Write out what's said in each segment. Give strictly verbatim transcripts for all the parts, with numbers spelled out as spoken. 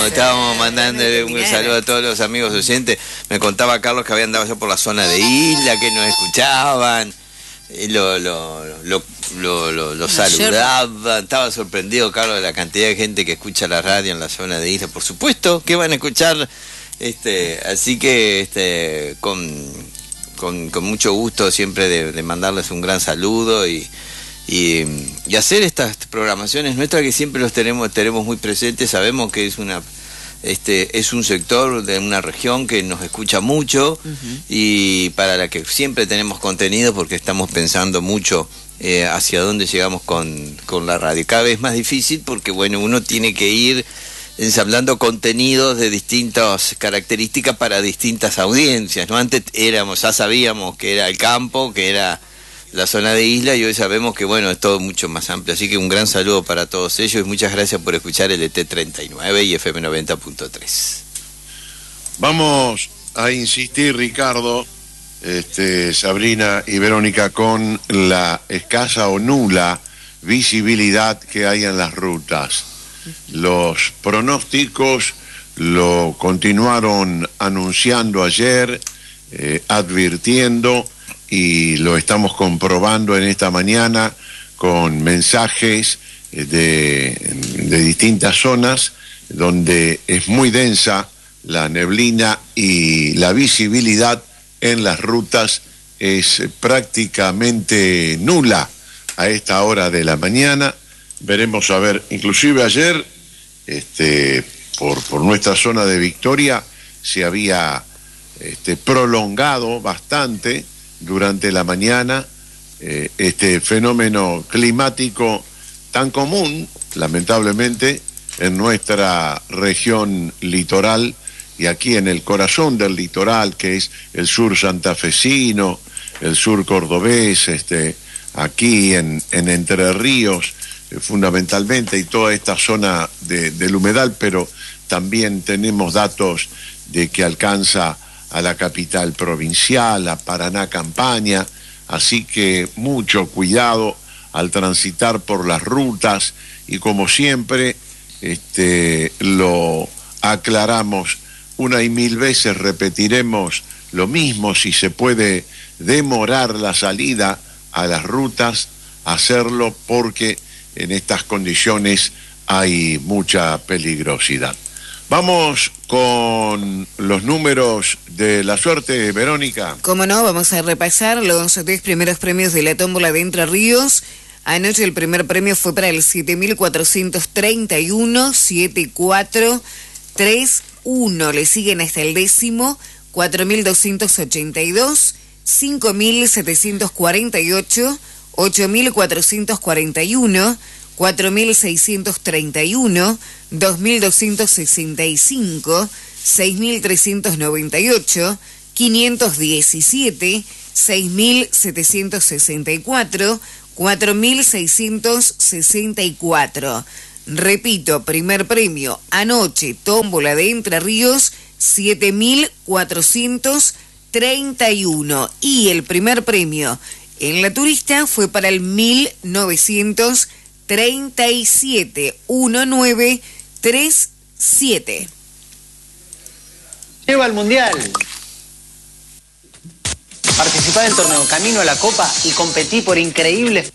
Estábamos mandándole un saludo a todos los amigos oyentes. Me contaba Carlos que habían andado yo por la zona de Isla, que nos escuchaban, lo, lo, lo, lo, lo, lo saludaban. Estaba sorprendido, Carlos, de la cantidad de gente que escucha la radio en la zona de Isla. Por supuesto que van a escuchar, este, así que este, con, con, con mucho gusto siempre de, de mandarles un gran saludo y Y, y hacer estas programaciones nuestras que siempre los tenemos tenemos muy presentes. Sabemos que es una este es un sector de una región que nos escucha mucho, uh-huh. y para la que siempre tenemos contenido porque estamos pensando mucho eh, hacia dónde llegamos con, con la radio. Cada vez más difícil porque bueno, uno tiene que ir ensamblando contenidos de distintas características para distintas audiencias, ¿no? Antes éramos, ya sabíamos que era el campo, que era la zona de Isla, y hoy sabemos que bueno, es todo mucho más amplio, así que un gran saludo para todos ellos y muchas gracias por escuchar L T treinta y nueve y F M noventa punto tres. Vamos a insistir, Ricardo, este, Sabrina y Verónica, con la escasa o nula visibilidad que hay en las rutas. Los pronósticos lo continuaron anunciando ayer, eh, advirtiendo, y lo estamos comprobando en esta mañana con mensajes de, de distintas zonas donde es muy densa la neblina y la visibilidad en las rutas es prácticamente nula a esta hora de la mañana. Veremos a ver, inclusive ayer este, por, por nuestra zona de Victoria se había este, prolongado bastante durante la mañana eh, este fenómeno climático tan común, lamentablemente, en nuestra región litoral y aquí en el corazón del litoral, que es el sur santafesino, el sur cordobés, este, aquí en, en Entre Ríos, eh, fundamentalmente, y toda esta zona de, del humedal, pero también tenemos datos de que alcanza a la capital provincial, a Paraná Campaña, así que mucho cuidado al transitar por las rutas y como siempre este, lo aclaramos una y mil veces, repetiremos lo mismo: si se puede demorar la salida a las rutas, hacerlo, porque en estas condiciones hay mucha peligrosidad. Vamos con los números de la suerte, Verónica. Cómo no, vamos a repasar los diez primeros premios de la tómbola de Entre Ríos. Anoche el primer premio fue para el siete mil cuatrocientos treinta y uno, siete cuatro tres uno. Le siguen hasta el décimo, cuatro mil doscientos ochenta y dos, cinco mil setecientos cuarenta y ocho, ocho mil cuatrocientos cuarenta y uno, cuatro mil seiscientos treinta y uno, dos mil doscientos sesenta y cinco, seis mil trescientos noventa y ocho, quinientos diecisiete, seis mil setecientos sesenta y cuatro, cuatro mil seiscientos sesenta y cuatro. Repito, primer premio anoche, tómbola de Entre Ríos, siete mil cuatrocientos treinta y uno. Y el primer premio en la turista fue para el mil novecientos treinta y siete, uno nueve tres siete. Lleva al Mundial. Participá del torneo Camino a la Copa y competí por increíbles.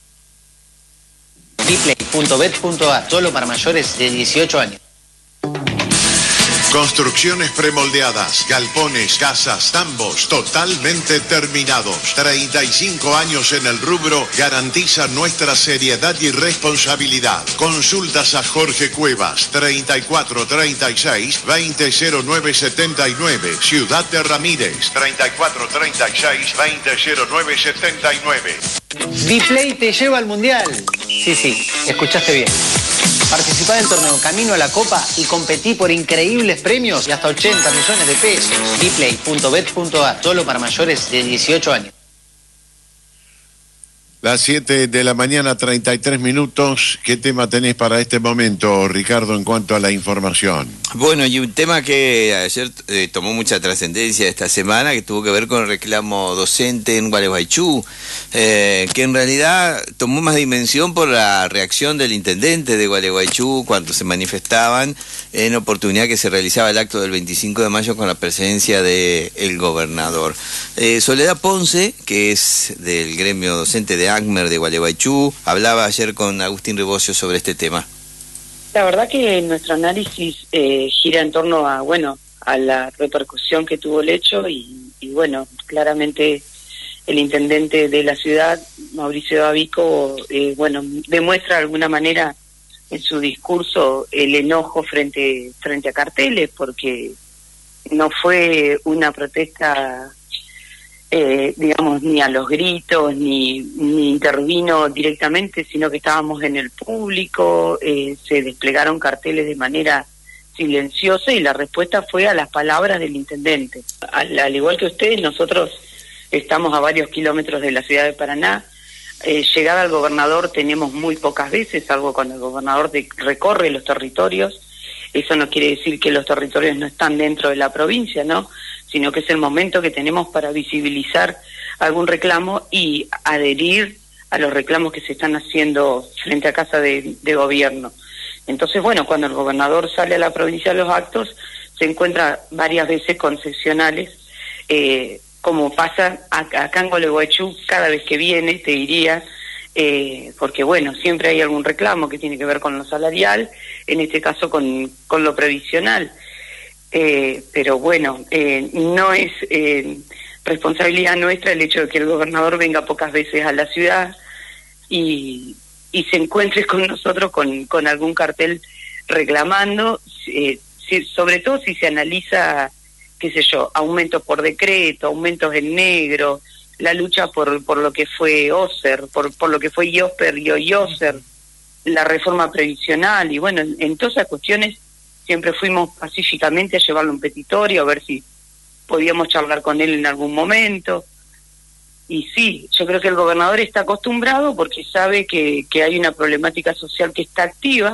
Biplay punto bet punto a, solo para mayores de dieciocho años. Construcciones premoldeadas, galpones, casas, tambos, totalmente terminados. treinta y cinco años en el rubro garantizan nuestra seriedad y responsabilidad. Consultas a Jorge Cuevas, treinta y cuatro treinta y seis, veinte cero nueve setenta y nueve. Ciudad de Ramírez, treinta y cuatro treinta y seis, veinte cero nueve setenta y nueve. Biplay te lleva al Mundial. Sí, sí, escuchaste bien. Participá del torneo Camino a la Copa y competí por increíbles premios y hasta ochenta millones de pesos. Biplay punto bet punto a, solo para mayores de dieciocho años. Las siete de la mañana, treinta y tres minutos. ¿Qué tema tenés para este momento, Ricardo, en cuanto a la información? Bueno, y un tema que ayer eh, tomó mucha trascendencia esta semana, que tuvo que ver con el reclamo docente en Gualeguaychú, eh, que en realidad tomó más dimensión por la reacción del intendente de Gualeguaychú cuando se manifestaban en oportunidad que se realizaba el acto del veinticinco de mayo con la presencia del gobernador. Eh, Soledad Ponce, que es del gremio docente de ACMER de Gualeguaychú, hablaba ayer con Agustín Rebocio sobre este tema. La verdad que nuestro análisis eh, gira en torno a, bueno, a la repercusión que tuvo el hecho y, y bueno, claramente el intendente de la ciudad, Mauricio Davico, eh, bueno, demuestra de alguna manera en su discurso el enojo frente, frente a carteles, porque no fue una protesta Eh, digamos, ni a los gritos, ni, ni intervino directamente, sino que estábamos en el público, eh, se desplegaron carteles de manera silenciosa y la respuesta fue a las palabras del intendente. Al, al igual que ustedes, nosotros estamos a varios kilómetros de la ciudad de Paraná, eh, llegada al gobernador tenemos muy pocas veces, salvo cuando el gobernador de, recorre los territorios. Eso no quiere decir que los territorios no están dentro de la provincia, ¿no?, sino que es el momento que tenemos para visibilizar algún reclamo y adherir a los reclamos que se están haciendo frente a Casa de, de Gobierno. Entonces, bueno, cuando el gobernador sale a la provincia a los actos, se encuentra varias veces concesionales, eh, como pasa acá en Gualeguaychú cada vez que viene, te diría, eh, porque bueno, siempre hay algún reclamo que tiene que ver con lo salarial, en este caso con, con lo previsional. Eh, pero bueno, eh, no es eh, responsabilidad nuestra el hecho de que el gobernador venga pocas veces a la ciudad y, y se encuentre con nosotros con, con algún cartel reclamando, eh, si, sobre todo si se analiza, qué sé yo, aumentos por decreto, aumentos en negro, la lucha por, por lo que fue OSER, por, por lo que fue IOSPER y OIOSER, la reforma previsional y bueno, en, en todas esas cuestiones siempre fuimos pacíficamente a llevarlo a un petitorio, a ver si podíamos charlar con él en algún momento. Y sí, yo creo que el gobernador está acostumbrado porque sabe que, que hay una problemática social que está activa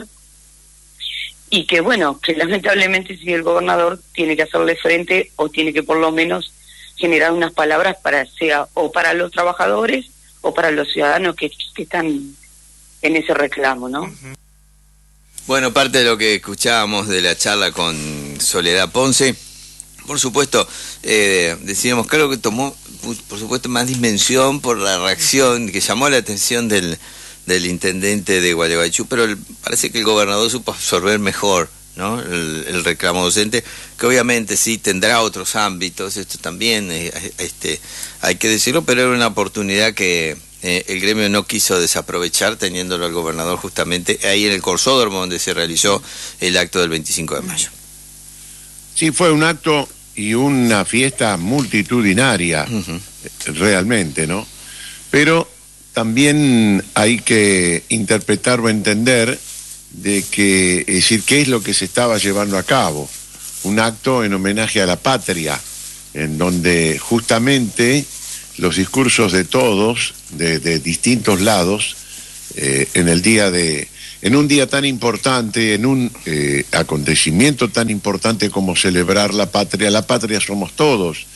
y que, bueno, que lamentablemente si el gobernador tiene que hacerle frente o tiene que por lo menos generar unas palabras para sea o para los trabajadores o para los ciudadanos que, que están en ese reclamo, ¿no? Uh-huh. Bueno, parte de lo que escuchábamos de la charla con Soledad Ponce, por supuesto, eh, decíamos, creo que tomó, por supuesto, más dimensión por la reacción que llamó la atención del, del intendente de Gualeguaychú, pero el, parece que el gobernador supo absorber mejor, ¿no?, el, el reclamo docente, que obviamente sí tendrá otros ámbitos, esto también eh, este, hay que decirlo, pero era una oportunidad que Eh, el gremio no quiso desaprovechar teniéndolo al gobernador justamente ahí en el Corsódromo donde se realizó el acto del veinticinco de mayo. Sí, fue un acto y una fiesta multitudinaria, uh-huh. realmente, ¿no? Pero también hay que interpretar o entender de que, es decir, qué es lo que se estaba llevando a cabo. Un acto en homenaje a la patria, en donde justamente los discursos de todos, de, de distintos lados, eh, en el día de, en un día tan importante, en un eh, acontecimiento tan importante como celebrar la patria. La patria somos todos,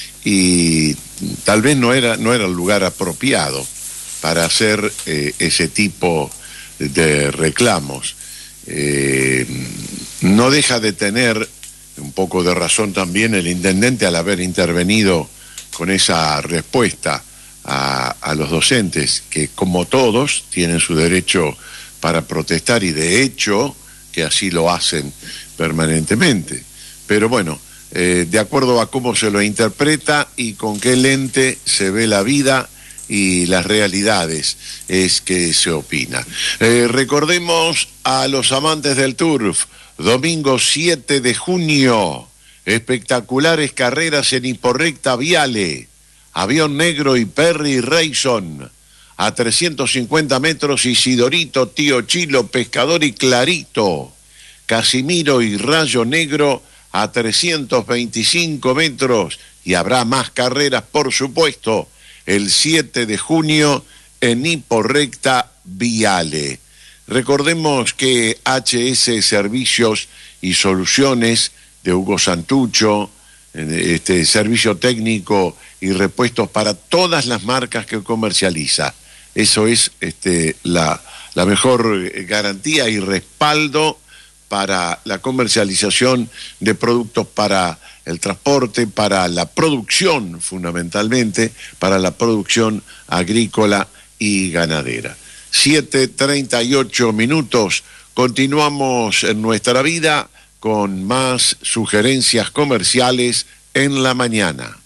y tal vez no era, no era el lugar apropiado para hacer eh, ese tipo de reclamos. Eh, no deja de tener un poco de razón también el intendente al haber intervenido con esa respuesta a, a los docentes, que como todos tienen su derecho para protestar y de hecho que así lo hacen permanentemente. Pero bueno, eh, de acuerdo a cómo se lo interpreta y con qué lente se ve la vida y las realidades es que se opina. Eh, recordemos a los amantes del turf, domingo siete de junio, espectaculares carreras en Hiporrecta Viale, Avión Negro y Perry Rayson, a trescientos cincuenta metros Isidorito, Tío Chilo, Pescador y Clarito, Casimiro y Rayo Negro a trescientos veinticinco metros, y habrá más carreras, por supuesto, el siete de junio en Hiporrecta Viale. Recordemos que H S Servicios y Soluciones de Hugo Santucho, este servicio técnico y repuestos para todas las marcas que comercializa. Eso es este, la, la mejor garantía y respaldo para la comercialización de productos para el transporte, para la producción fundamentalmente, para la producción agrícola y ganadera. siete treinta y ocho minutos, continuamos en nuestra vida con más sugerencias comerciales en la mañana.